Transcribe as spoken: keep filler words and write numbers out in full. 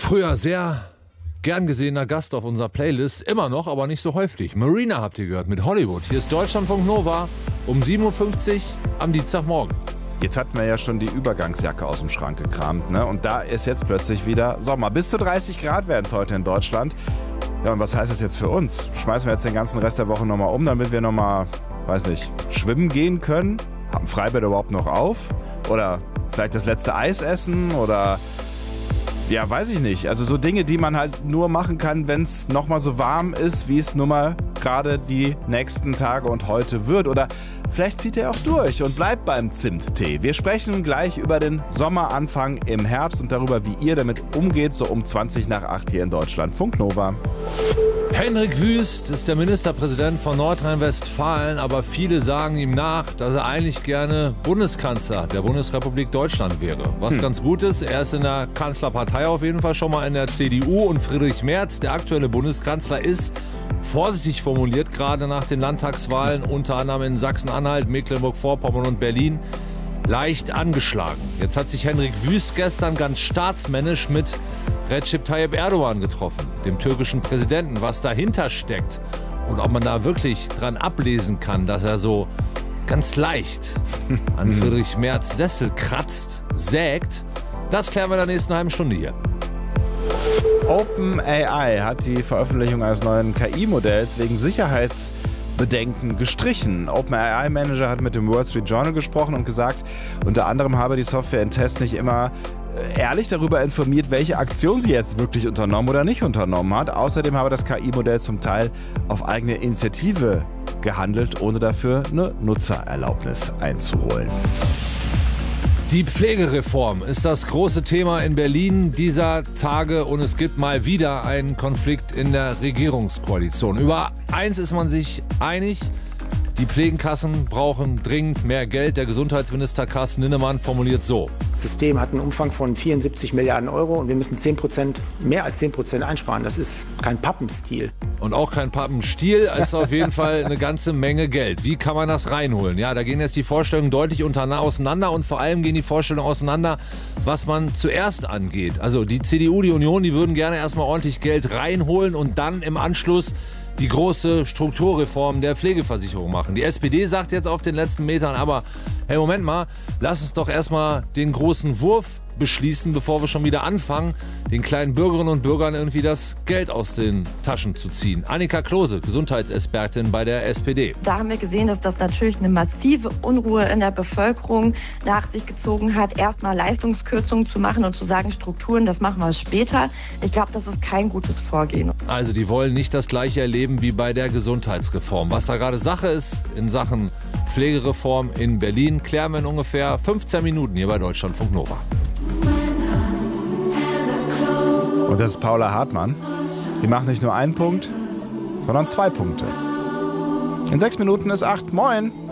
Früher sehr gern gesehener Gast auf unserer Playlist, immer noch, aber nicht so häufig. Marina habt ihr gehört mit Hollywood. Hier ist Deutschlandfunk Nova um sieben Uhr fünfzig am Dienstagmorgen. Jetzt hatten wir ja schon die Übergangsjacke aus dem Schrank gekramt, ne? Und da ist jetzt plötzlich wieder Sommer. Bis zu dreißig Grad werden es heute in Deutschland. Ja, und was heißt das jetzt für uns? Schmeißen wir jetzt den ganzen Rest der Woche nochmal um, damit wir nochmal, weiß nicht, schwimmen gehen können? Haben Freibäder überhaupt noch auf? Oder vielleicht das letzte Eis essen? Oder... Ja, weiß ich nicht. Also so Dinge, die man halt nur machen kann, wenn es nochmal so warm ist, wie es nun mal gerade die nächsten Tage und heute wird. Oder vielleicht zieht er auch durch und bleibt beim Zimttee. Wir sprechen gleich über den Sommeranfang im Herbst und darüber, wie ihr damit umgeht, so um zwanzig nach acht hier in Deutschland. Funk Nova. Henrik Wüst ist der Ministerpräsident von Nordrhein-Westfalen, aber viele sagen ihm nach, dass er eigentlich gerne Bundeskanzler der Bundesrepublik Deutschland wäre. Was hm. ganz gut ist, er ist in der Kanzlerpartei auf jeden Fall schon mal in der C D U und Friedrich Merz, der aktuelle Bundeskanzler, ist vorsichtig formuliert, gerade nach den Landtagswahlen, unter anderem in Sachsen-Anhalt, Mecklenburg-Vorpommern und Berlin, leicht angeschlagen. Jetzt hat sich Henrik Wüst gestern ganz staatsmännisch mit Recep Tayyip Erdogan getroffen, dem türkischen Präsidenten, was dahinter steckt und ob man da wirklich dran ablesen kann, dass er so ganz leicht an Friedrich Merz Sessel kratzt, sägt, das klären wir in der nächsten halben Stunde hier. OpenAI hat die Veröffentlichung eines neuen K I-Modells wegen Sicherheitsbedenken gestrichen. OpenAI-Manager hat mit dem Wall Street Journal gesprochen und gesagt, unter anderem habe die Software in Tests nicht immer ehrlich darüber informiert, welche Aktion sie jetzt wirklich unternommen oder nicht unternommen hat. Außerdem habe das K I-Modell zum Teil auf eigene Initiative gehandelt, ohne dafür eine Nutzererlaubnis einzuholen. Die Pflegereform ist das große Thema in Berlin dieser Tage und es gibt mal wieder einen Konflikt in der Regierungskoalition. Über eins ist man sich einig: Die Pflegenkassen brauchen dringend mehr Geld. Der Gesundheitsminister Carsten Linnemann formuliert so: Das System hat einen Umfang von vierundsiebzig Milliarden Euro und wir müssen zehn Prozent, mehr als zehn Prozent einsparen. Das ist kein Pappenstiel. Und auch kein Pappenstiel, ist auf jeden Fall eine ganze Menge Geld. Wie kann man das reinholen? Ja, da gehen jetzt die Vorstellungen deutlich auseinander und vor allem gehen die Vorstellungen auseinander, was man zuerst angeht. Also die C D U, die Union, die würden gerne erstmal ordentlich Geld reinholen und dann im Anschluss die große Strukturreform der Pflegeversicherung machen. Die S P D sagt jetzt auf den letzten Metern, aber hey, Moment mal, lass uns doch erstmal den großen Wurf beschließen, bevor wir schon wieder anfangen, den kleinen Bürgerinnen und Bürgern irgendwie das Geld aus den Taschen zu ziehen. Annika Klose, Gesundheitsexpertin bei der S P D. Da haben wir gesehen, dass das natürlich eine massive Unruhe in der Bevölkerung nach sich gezogen hat, erstmal Leistungskürzungen zu machen und zu sagen, Strukturen, das machen wir später. Ich glaube, das ist kein gutes Vorgehen. Also die wollen nicht das Gleiche erleben wie bei der Gesundheitsreform. Was da gerade Sache ist in Sachen Pflegereform in Berlin, klären wir in ungefähr fünfzehn Minuten hier bei Deutschlandfunk Nova. Und das ist Paula Hartmann. Die macht nicht nur einen Punkt, sondern zwei Punkte. In sechs Minuten ist acht. Moin!